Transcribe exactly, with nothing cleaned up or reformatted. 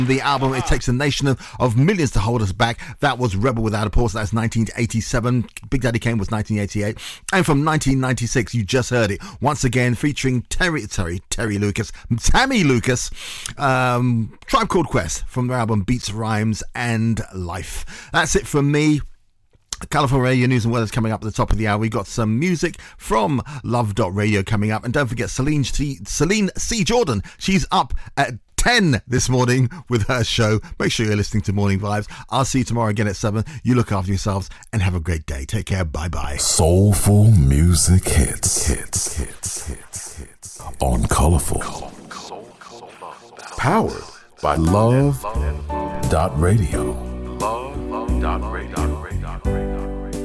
The album It Takes a Nation of, of Millions to Hold Us Back. That was Rebel Without a Pause. That's nineteen eighty-seven. Big Daddy Kane was nineteen eighty-eight. And from nineteen ninety-six, you just heard it once again, featuring Terry Terry Terry Lucas, Tammy Lucas, um, Tribe Called Quest, from their album Beats, Rhymes and Life. That's it from me. Colourful Radio News and Weather's coming up at the top of the hour. We got some music from Love dot Radio coming up, and don't forget Celine C, Celine C. Jordan. She's up at ten this morning with her show. Make sure you're listening to Morning Vibes. I'll see you tomorrow again at seven. You look after yourselves and have a great day. Take care. Bye bye. Soulful music hits, hits, hits, hits, hits on Colourful. Powered by Love dot Radio. Love dot Radio.